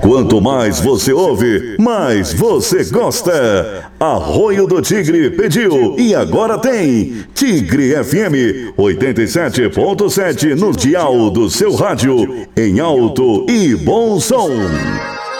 Quanto mais você ouve, mais você gosta. Arroio do Tigre pediu e agora tem Tigre FM 87.7 no dial do seu rádio, em alto e bom som.